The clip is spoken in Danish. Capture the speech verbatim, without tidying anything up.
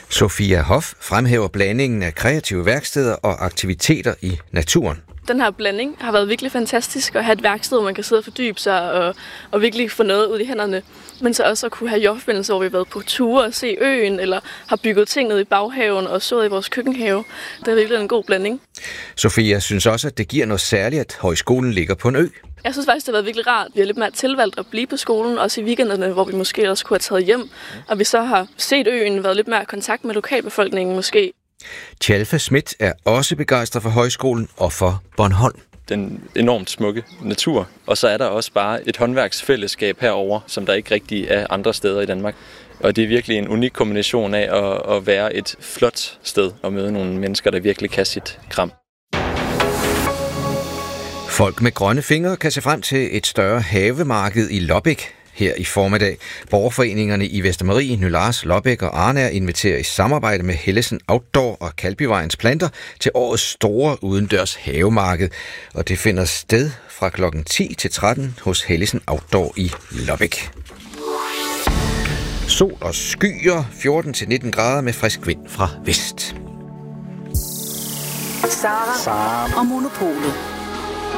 Sofia Hoff fremhæver blandingen af kreative værksteder og aktiviteter i naturen. Den her blanding har været virkelig fantastisk at have et værksted, hvor man kan sidde og fordybe sig og, og virkelig få noget ud i hænderne. Men så også at kunne have jordforbindelser, hvor vi har været på ture og se øen, eller har bygget ting ned i baghaven og sået i vores køkkenhave. Det er virkelig en god blanding. Sofia synes også, at det giver noget særligt, at højskolen ligger på en ø. Jeg synes faktisk, det har været virkelig rart. Vi har lidt mere tilvalgt at blive på skolen, også i weekenderne, hvor vi måske også kunne have taget hjem. Og vi så har set øen, været lidt mere i kontakt med lokalbefolkningen måske. Tjalfe Schmidt er også begejstret for højskolen og for Bornholm. Den enormt smukke natur, og så er der også bare et håndværksfællesskab herover, som der ikke rigtig er andre steder i Danmark. Og det er virkelig en unik kombination af at, at være et flot sted og møde nogle mennesker, der virkelig kan sit kram. Folk med grønne fingre kan se frem til et større havemarked i Lobbæk her i formiddag. Borgerforeningerne i Vestermarie, Nylars, Lobbæk og Arnager inviterer i samarbejde med Hellesen Outdoor og Kalbyvejens Planter til årets store udendørs havemarked. Og det finder sted fra klokken ti til tretten hos Hellesen Outdoor i Lobbæk. Sol og skyer, fjorten til nitten grader med frisk vind fra vest. Sara og Monopolet.